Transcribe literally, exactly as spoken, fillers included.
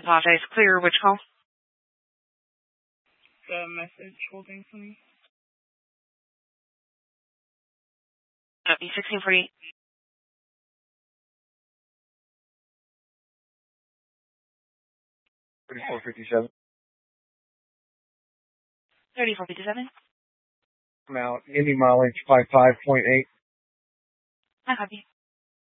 apologize. Clear which call? The message holding for me. Oh, sixteen forty-eight. thirty-four fifty-seven. thirty-four fifty-seven. I'm out. Indy mileage five five point eight. I copy.